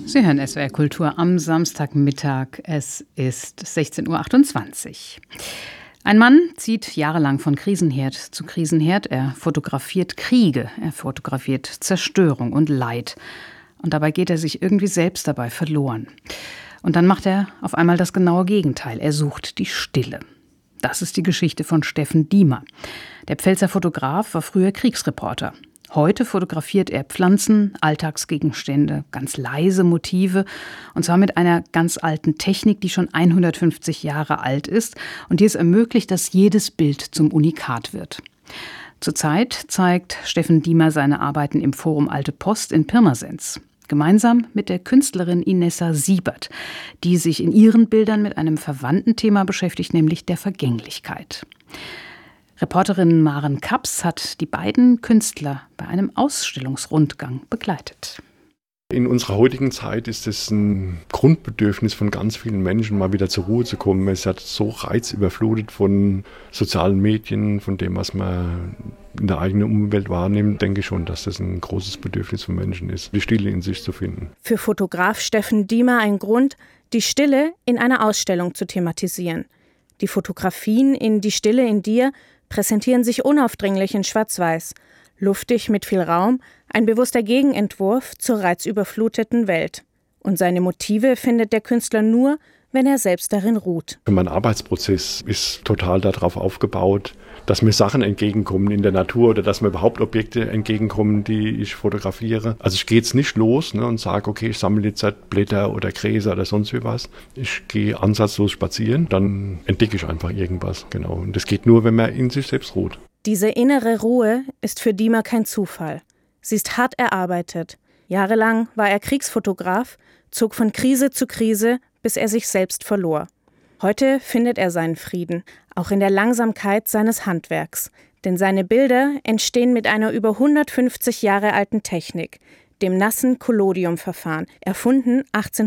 Sie hören SWR Kultur am Samstagmittag. Es ist 16.28 Uhr. Ein Mann zieht jahrelang von Krisenherd zu Krisenherd. Er fotografiert Kriege, er fotografiert Zerstörung und Leid. Und dabei geht er sich irgendwie selbst dabei verloren. Und dann macht er auf einmal das genaue Gegenteil. Er sucht die Stille. Das ist die Geschichte von Steffen Diemer. Der Pfälzer Fotograf war früher Kriegsreporter. Heute fotografiert er Pflanzen, Alltagsgegenstände, ganz leise Motive, und zwar mit einer ganz alten Technik, die schon 150 Jahre alt ist und die es ermöglicht, dass jedes Bild zum Unikat wird. Zurzeit zeigt Steffen Diemer seine Arbeiten im Forum Alte Post in Pirmasens. Gemeinsam mit der Künstlerin Inessa Siebert, die sich in ihren Bildern mit einem verwandten Thema beschäftigt, nämlich der Vergänglichkeit. Reporterin Maren Kaps hat die beiden Künstler bei einem Ausstellungsrundgang begleitet. In unserer heutigen Zeit ist es ein Grundbedürfnis von ganz vielen Menschen, mal wieder zur Ruhe zu kommen. Es hat so reizüberflutet von sozialen Medien, von dem, was man in der eigenen Umwelt wahrnimmt, denke ich schon, dass das ein großes Bedürfnis von Menschen ist, die Stille in sich zu finden. Für Fotograf Steffen Diemer ein Grund, die Stille in einer Ausstellung zu thematisieren. Die Fotografien in Die Stille in dir präsentieren sich unaufdringlich in Schwarz-Weiß, luftig mit viel Raum, ein bewusster Gegenentwurf zur reizüberfluteten Welt. Und seine Motive findet der Künstler nur, wenn er selbst darin ruht. Mein Arbeitsprozess ist total darauf aufgebaut, dass mir Sachen entgegenkommen in der Natur oder dass mir überhaupt Objekte entgegenkommen, die ich fotografiere. Also ich gehe jetzt nicht los und sage, okay, ich sammle jetzt halt Blätter oder Gräser oder sonst wie was. Ich gehe ansatzlos spazieren, dann entdecke ich einfach irgendwas. Genau. Und das geht nur, wenn man in sich selbst ruht. Diese innere Ruhe ist für Diemer kein Zufall. Sie ist hart erarbeitet. Jahrelang war er Kriegsfotograf, zog von Krise zu Krise, bis er sich selbst verlor. Heute findet er seinen Frieden, auch in der Langsamkeit seines Handwerks. Denn seine Bilder entstehen mit einer über 150 Jahre alten Technik, dem nassen Collodium-Verfahren, erfunden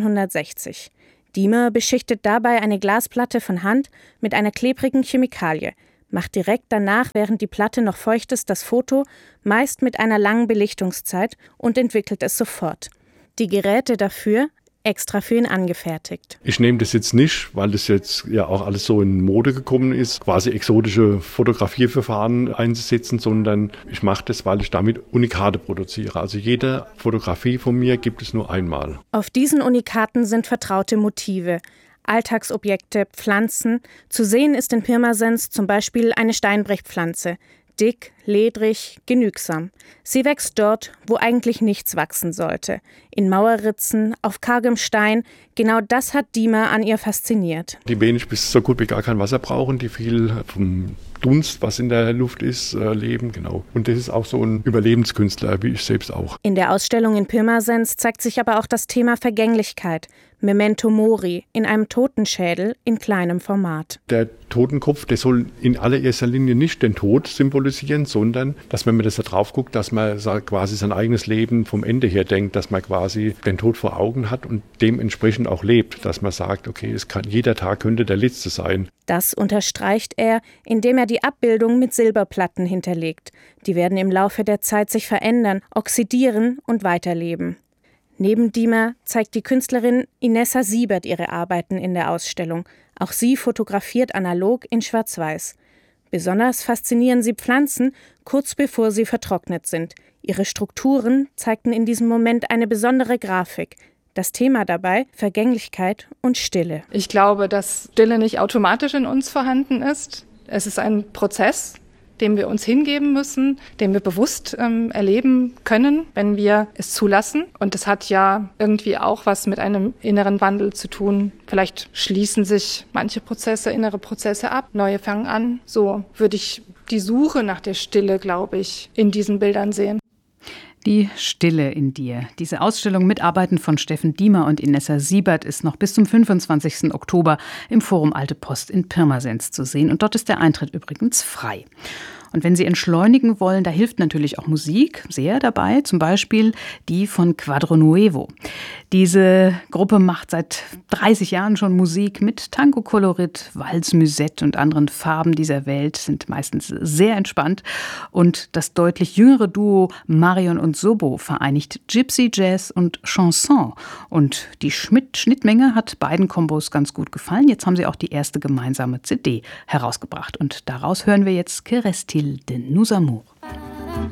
1860. Diemer beschichtet dabei eine Glasplatte von Hand mit einer klebrigen Chemikalie, macht direkt danach, während die Platte noch feucht ist, das Foto, meist mit einer langen Belichtungszeit, und entwickelt es sofort. Die Geräte dafür extra für ihn angefertigt. Ich nehme das jetzt nicht, weil das jetzt ja auch alles so in Mode gekommen ist, quasi exotische Fotografierverfahren einzusetzen, sondern ich mache das, weil ich damit Unikate produziere. Also jede Fotografie von mir gibt es nur einmal. Auf diesen Unikaten sind vertraute Motive, Alltagsobjekte, Pflanzen. Zu sehen ist in Pirmasens zum Beispiel eine Steinbrechpflanze. Dick, ledrig, genügsam. Sie wächst dort, wo eigentlich nichts wachsen sollte. In Mauerritzen, auf kargem Stein. Genau das hat Diemer an ihr fasziniert. Die wenig bis so gut wie gar kein Wasser brauchen, die viel vom Dunst, was in der Luft ist, leben. Genau. Und das ist auch so ein Überlebenskünstler, wie ich selbst auch. In der Ausstellung in Pirmasens zeigt sich aber auch das Thema Vergänglichkeit. Memento Mori, in einem Totenschädel in kleinem Format. Der Totenkopf, der soll in allererster Linie nicht den Tod symbolisieren, sondern, dass wenn man das da drauf guckt, dass man quasi sein eigenes Leben vom Ende her denkt, dass man quasi den Tod vor Augen hat und dementsprechend auch lebt, dass man sagt, okay, jeder Tag könnte der letzte sein. Das unterstreicht er, indem er die Abbildung mit Silberplatten hinterlegt. Die werden im Laufe der Zeit sich verändern, oxidieren und weiterleben. Neben Diemer zeigt die Künstlerin Inessa Siebert ihre Arbeiten in der Ausstellung. Auch sie fotografiert analog in Schwarz-Weiß. Besonders faszinieren sie Pflanzen, kurz bevor sie vertrocknet sind. Ihre Strukturen zeigten in diesem Moment eine besondere Grafik. Das Thema dabei Vergänglichkeit und Stille. Ich glaube, dass Stille nicht automatisch in uns vorhanden ist. Es ist ein Prozess, dem wir uns hingeben müssen, den wir bewusst erleben können, wenn wir es zulassen. Und das hat ja irgendwie auch was mit einem inneren Wandel zu tun. Vielleicht schließen sich manche Prozesse, innere Prozesse ab, neue fangen an. So würde ich die Suche nach der Stille, glaube ich, in diesen Bildern sehen. Die Stille in dir. Diese Ausstellung mit Arbeiten von Steffen Diemer und Inessa Siebert ist noch bis zum 25. Oktober im Forum Alte Post in Pirmasens zu sehen. Und dort ist der Eintritt übrigens frei. Und wenn Sie entschleunigen wollen, da hilft natürlich auch Musik sehr dabei, zum Beispiel die von Quadro Nuevo. Diese Gruppe macht seit 30 Jahren schon Musik mit Tango-Kolorit, Walz-Musette und anderen Farben dieser Welt, sind meistens sehr entspannt. Und das deutlich jüngere Duo Marion und Sobo vereinigt Gypsy Jazz und Chanson. Und die Schnittmenge hat beiden Kombos ganz gut gefallen. Jetzt haben sie auch die erste gemeinsame CD herausgebracht. Und daraus hören wir jetzt Que reste-t-il de nos amours?